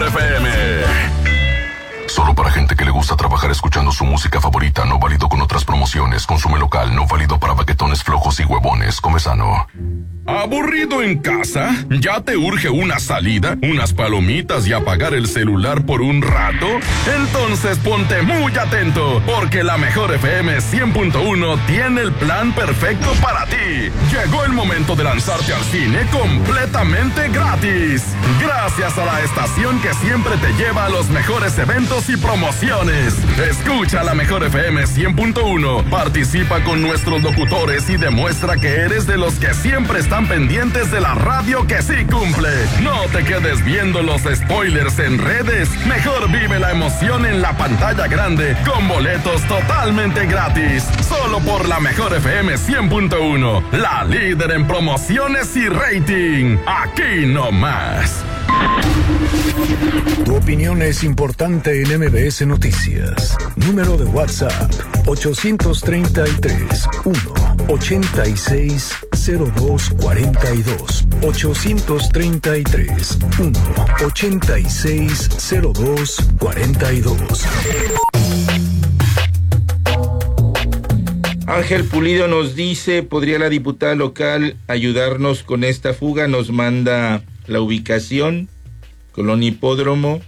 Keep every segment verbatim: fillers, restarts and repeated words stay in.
F M. Solo para gente que le gusta trabajar escuchando su música favorita, no válido con otras promociones. Consume local, no válido para baquetones flojos y huevones. Come sano. ¿Aburrido en casa? ¿Ya te urge una salida, unas palomitas y apagar el celular por un rato? Entonces ponte muy atento, porque la Mejor F M cien punto uno tiene el plan perfecto para ti. Llegó el momento de lanzarte al cine completamente gratis. Gracias a la estación que siempre te lleva a los mejores eventos y promociones. Escucha la Mejor F M cien punto uno, participa con nuestros locutores y demuestra que eres de los que siempre están pendientes de la radio que sí cumple. No te quedes viendo los spoilers en redes. Mejor vive la emoción en la pantalla grande con boletos totalmente gratis. Solo por la Mejor F M cien punto uno, la líder en promociones y rating. Aquí no más. Tu opinión es importante en M B S Noticias. Número de WhatsApp ocho tres tres, uno, ochenta y seis, cero dos cuarenta y dos. ocho tres tres, uno, ochenta y seis, cero dos cuarenta y dos. Ángel Pulido nos dice, ¿podría la diputada local ayudarnos con esta fuga? Nos manda la ubicación, Colonia Hipódromo.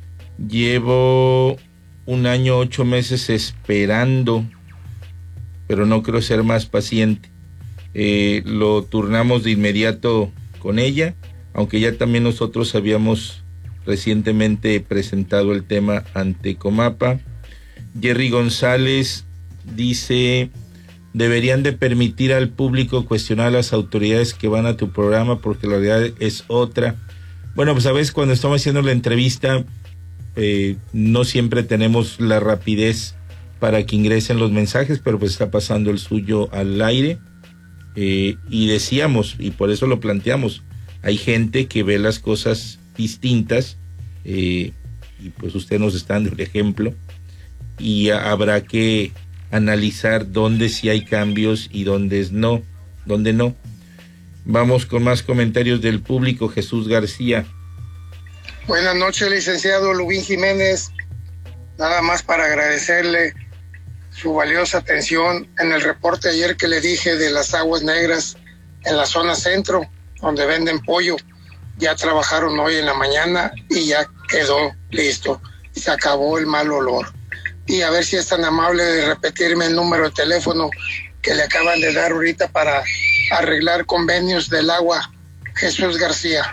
Llevo un año, ocho meses esperando, pero no creo ser más paciente. Eh, lo turnamos de inmediato con ella, aunque ya también nosotros habíamos recientemente presentado el tema ante Comapa. Jerry González dice, deberían de permitir al público cuestionar a las autoridades que van a tu programa porque la realidad es otra. Bueno, pues a veces cuando estamos haciendo la entrevista eh, no siempre tenemos la rapidez para que ingresen los mensajes, pero pues está pasando el suyo al aire. Eh, y decíamos, y por eso lo planteamos, hay gente que ve las cosas distintas, eh, y pues usted nos está dando el ejemplo, y a, habrá que analizar dónde sí hay cambios y dónde no, dónde no. Vamos con más comentarios del público. Jesús García. Buenas noches, licenciado Lubín Jiménez. Nada más para agradecerle su valiosa atención en el reporte ayer que le dije de las aguas negras en la zona centro, donde venden pollo. Ya trabajaron hoy en la mañana y ya quedó listo. Se acabó el mal olor. Y a ver si es tan amable de repetirme el número de teléfono que le acaban de dar ahorita para arreglar convenios del agua. Jesús García.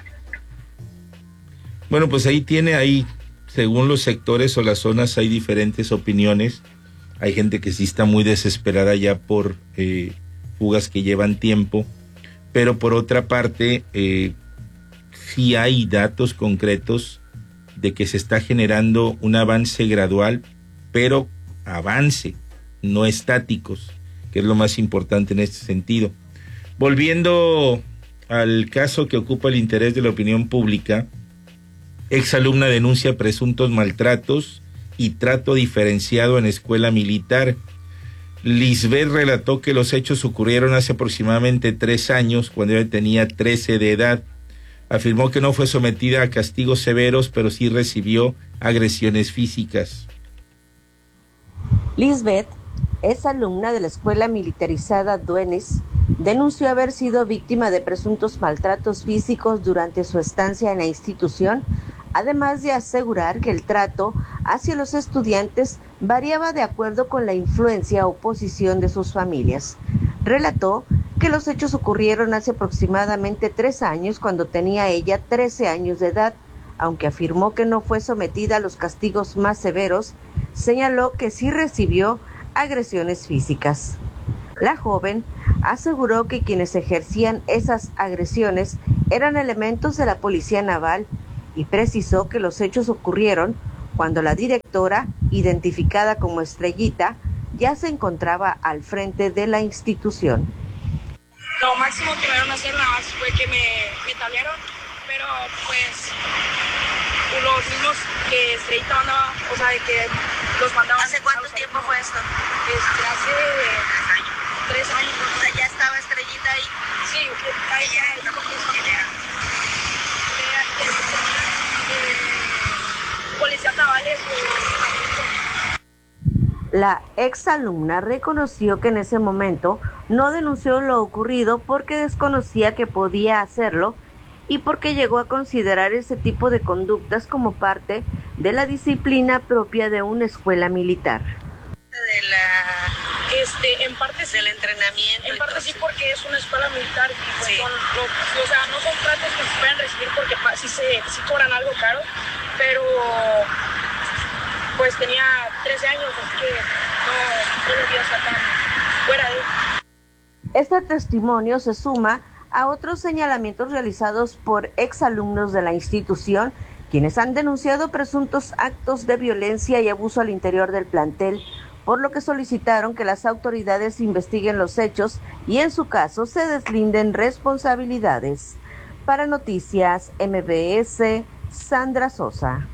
Bueno, pues ahí tiene, ahí, según los sectores o las zonas, hay diferentes opiniones. Hay gente que sí está muy desesperada ya por eh, fugas que llevan tiempo, pero por otra parte, eh, sí hay datos concretos de que se está generando un avance gradual, pero avance, no estáticos, que es lo más importante en este sentido. Volviendo al caso que ocupa el interés de la opinión pública, exalumna denuncia presuntos maltratos y trato diferenciado en escuela militar. Lisbeth relató que los hechos ocurrieron hace aproximadamente tres años, cuando ella tenía trece de edad. Afirmó que no fue sometida a castigos severos, pero sí recibió agresiones físicas. Lisbeth es alumna de la escuela militarizada Duenes. Denunció haber sido víctima de presuntos maltratos físicos durante su estancia en la institución, además de asegurar que el trato hacia los estudiantes variaba de acuerdo con la influencia o posición de sus familias. Relató que los hechos ocurrieron hace aproximadamente tres años, cuando tenía ella trece años de edad. Aunque afirmó que no fue sometida a los castigos más severos, señaló que sí recibió agresiones físicas. La joven aseguró que quienes ejercían esas agresiones eran elementos de la Policía Naval y precisó que los hechos ocurrieron cuando la directora, identificada como Estrellita, ya se encontraba al frente de la institución. Lo máximo que me dieron a hacer nada más fue que me, me tablearon, pero pues los mismos que Estrellita mandaba, o sea, de que los mandaban. ¿Hace cuánto tiempo fue esto? Este, hace tres años. Tres años. O sea, ¿ya estaba Estrellita ahí? Sí, ahí ya. La exalumna reconoció que en ese momento no denunció lo ocurrido porque desconocía que podía hacerlo y porque llegó a considerar ese tipo de conductas como parte de la disciplina propia de una escuela militar. De la, Este, en parte sí, del entrenamiento. en parte sí porque es una escuela militar y pues Sí. son, lo, o sea, no son tratos que se pueden recibir porque pa- sí, se, sí cobran algo caro, pero pues tenía trece años, así que no, no debía estar tan fuera de... Este testimonio se suma a otros señalamientos realizados por exalumnos de la institución, quienes han denunciado presuntos actos de violencia y abuso al interior del plantel, por lo que solicitaron que las autoridades investiguen los hechos y en su caso se deslinden responsabilidades. Para Noticias M B S, Sandra Sosa.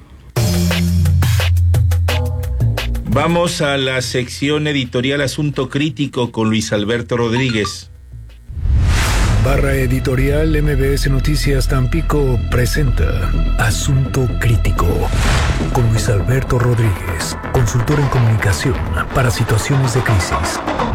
Vamos a la sección editorial Asunto Crítico con Luis Alberto Rodríguez. Barra editorial M B S Noticias Tampico presenta Asunto Crítico con Luis Alberto Rodríguez, consultor en comunicación para situaciones de crisis.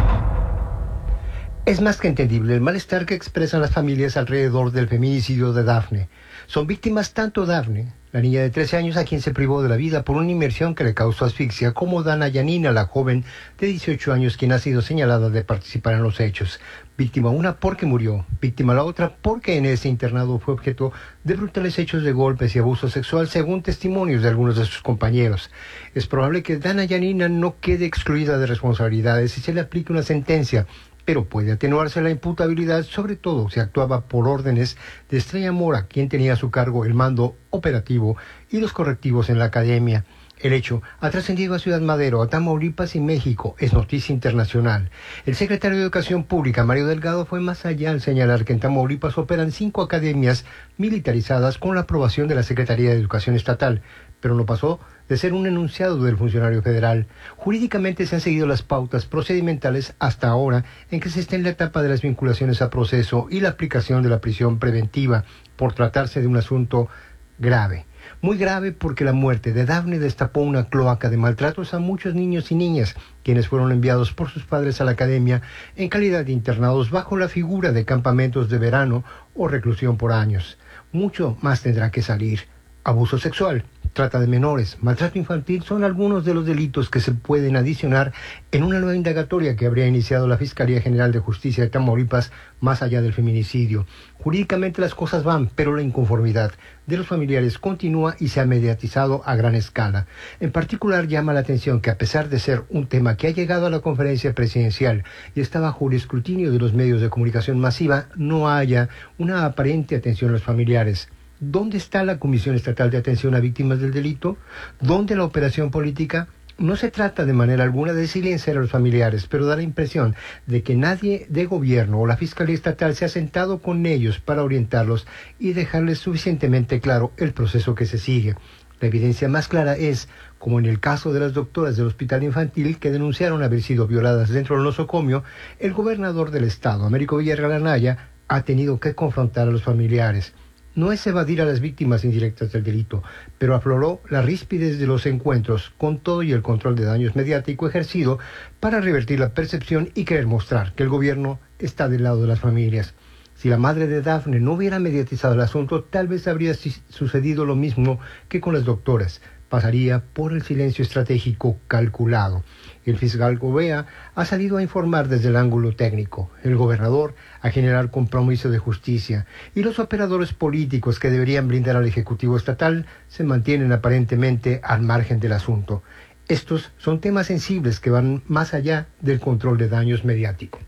Es más que entendible el malestar que expresan las familias alrededor del feminicidio de Dafne. Son víctimas tanto Dafne, la niña de trece años a quien se privó de la vida por una inmersión que le causó asfixia, como Dana Yanina, la joven de dieciocho años, quien ha sido señalada de participar en los hechos. Víctima una porque murió, víctima la otra porque en ese internado fue objeto de brutales hechos de golpes y abuso sexual, según testimonios de algunos de sus compañeros. Es probable que Dana Yanina no quede excluida de responsabilidades si se le aplique una sentencia, pero puede atenuarse la imputabilidad, sobre todo si actuaba por órdenes de Estrella Mora, quien tenía a su cargo el mando operativo y los correctivos en la academia. El hecho ha trascendido a Ciudad Madero, a Tamaulipas y México. Es noticia internacional. El secretario de Educación Pública, Mario Delgado, fue más allá al señalar que en Tamaulipas operan cinco academias militarizadas con la aprobación de la Secretaría de Educación Estatal, pero no pasó de ser un enunciado del funcionario federal. Jurídicamente se han seguido las pautas procedimentales hasta ahora en que se está en la etapa de las vinculaciones a proceso y la aplicación de la prisión preventiva, por tratarse de un asunto grave. Muy grave porque la muerte de Dafne destapó una cloaca de maltratos a muchos niños y niñas, quienes fueron enviados por sus padres a la academia en calidad de internados bajo la figura de campamentos de verano o reclusión por años. Mucho más tendrá que salir. Abuso sexual, trata de menores, maltrato infantil son algunos de los delitos que se pueden adicionar en una nueva indagatoria que habría iniciado la Fiscalía General de Justicia de Tamaulipas, más allá del feminicidio. Jurídicamente las cosas van, pero la inconformidad de los familiares continúa y se ha mediatizado a gran escala. En particular llama la atención que, a pesar de ser un tema que ha llegado a la conferencia presidencial y está bajo el escrutinio de los medios de comunicación masiva, no haya una aparente atención a los familiares. ¿Dónde está la Comisión Estatal de Atención a Víctimas del Delito? ¿Dónde la operación política? No se trata de manera alguna de silenciar a los familiares, pero da la impresión de que nadie de gobierno o la Fiscalía Estatal se ha sentado con ellos para orientarlos y dejarles suficientemente claro el proceso que se sigue. La evidencia más clara es, como en el caso de las doctoras del Hospital Infantil que denunciaron haber sido violadas dentro del nosocomio, el gobernador del estado, Américo Villarreal Anaya, ha tenido que confrontar a los familiares. No es evadir a las víctimas indirectas del delito, pero afloró la ríspidez de los encuentros con todo y el control de daños mediático ejercido para revertir la percepción y querer mostrar que el gobierno está del lado de las familias. Si la madre de Dafne no hubiera mediatizado el asunto, tal vez habría sucedido lo mismo que con las doctoras. Pasaría por el silencio estratégico calculado. El fiscal Gobea ha salido a informar desde el ángulo técnico, el gobernador a generar compromiso de justicia, y los operadores políticos que deberían blindar al Ejecutivo Estatal se mantienen aparentemente al margen del asunto. Estos son temas sensibles que van más allá del control de daños mediáticos.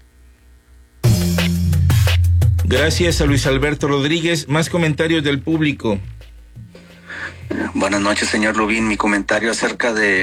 Gracias a Luis Alberto Rodríguez. Más comentarios del público. Buenas noches, señor Rubín. Mi comentario acerca de